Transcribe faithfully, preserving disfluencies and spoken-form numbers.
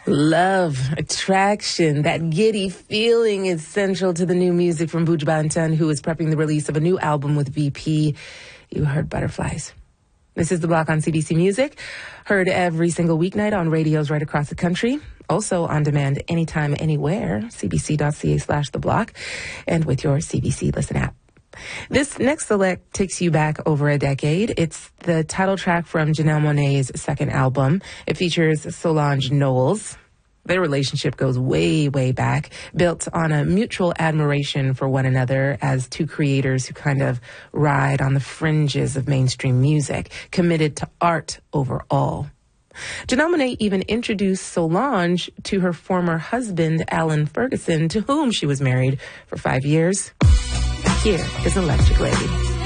Love, attraction, that giddy feeling is central to the new music from Buju Banton, who is prepping the release of a new album with V P. You heard Butterflies. This is The Block on C B C Music, heard every single weeknight on radios right across the country. Also on demand anytime, anywhere, cbc.ca slash The Block, and with your C B C Listen app. This next select takes you back over a decade. It's the title track from Janelle Monáe's second album. It features Solange Knowles. Their relationship goes way, way back, built on a mutual admiration for one another as two creators who kind of ride on the fringes of mainstream music, committed to art overall. Janelle Monáe even introduced Solange to her former husband, Alan Ferguson, to whom she was married for five years. Here is Electric Lady.